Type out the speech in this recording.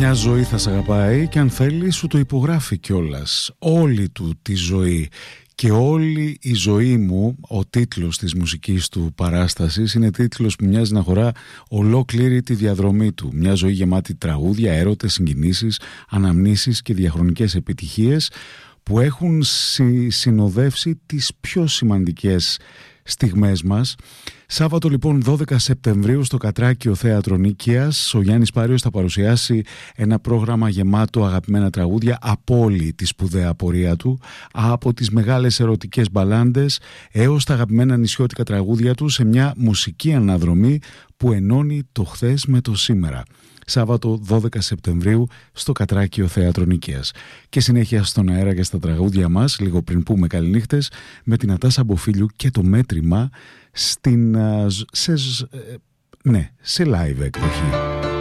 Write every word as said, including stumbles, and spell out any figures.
Μια ζωή θα σ' αγαπάει και αν θέλει σου το υπογράφει κιόλας. Όλη του τη ζωή. Και όλη η ζωή μου, ο τίτλος της μουσικής του παράστασης, είναι τίτλος που μοιάζει να χωρά ολόκληρη τη διαδρομή του. Μια ζωή γεμάτη τραγούδια, έρωτες, συγκινήσεις, αναμνήσεις και διαχρονικές επιτυχίες που έχουν συ- συνοδεύσει τις πιο σημαντικές στιγμές μας. Σάββατο λοιπόν δώδεκα Σεπτεμβρίου στο Κατράκιο Θέατρο Νίκαιας, ο Γιάννης Πάριος θα παρουσιάσει ένα πρόγραμμα γεμάτο αγαπημένα τραγούδια από όλη τη σπουδαία πορεία του, από τις μεγάλες ερωτικές μπαλάντες έως τα αγαπημένα νησιώτικα τραγούδια του, σε μια μουσική αναδρομή που ενώνει το χθες με το σήμερα. Σάββατο δώδεκα Σεπτεμβρίου στο Κατράκιο Θέατρο Νίκαιας. Και συνέχεια στον αέρα και στα τραγούδια μας, λίγο πριν πούμε καληνύχτες, με την Ατάσα Μποφίλιου και το μέτρημα στην, σε, ναι, σε live εκδοχή.